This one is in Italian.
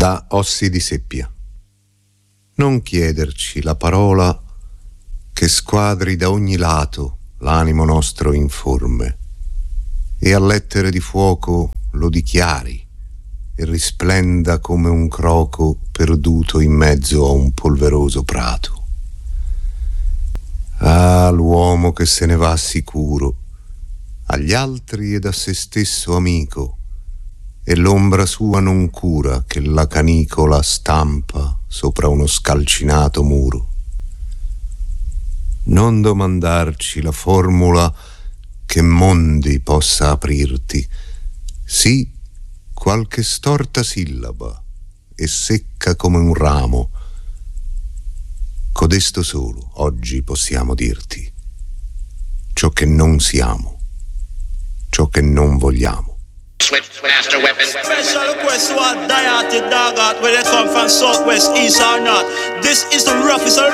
Da Ossi di Seppia. Non chiederci la parola che squadri da ogni lato l'animo nostro informe, e a lettere di fuoco lo dichiari e risplenda come un croco perduto in mezzo a un polveroso prato. Ah, l'uomo che se ne va sicuro, agli altri ed a se stesso amico, e l'ombra sua non cura che la canicola stampa sopra uno scalcinato muro. Non domandarci la formula che mondi possa aprirti, sì qualche storta sillaba e secca come un ramo. Codesto solo oggi possiamo dirti: ciò che non siamo, ciò che non vogliamo. Master weapon. Special request to all die-hearted dog out, whether they come from southwest, east or north. This is the roughest